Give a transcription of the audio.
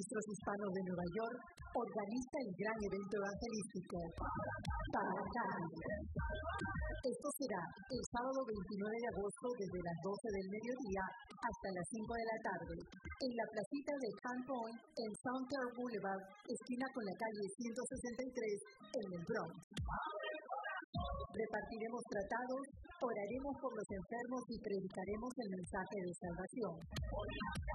Maestros Hispanos de Nueva York organiza el gran evento evangelístico Paracán. Esto será el sábado 29 de agosto desde las 12 del mediodía hasta las 5 de la tarde en la placita de Camp Point en Sunter Boulevard, esquina con la calle 163 en el Bronx. Repartiremos tratados, oraremos por los enfermos y predicaremos el mensaje de salvación.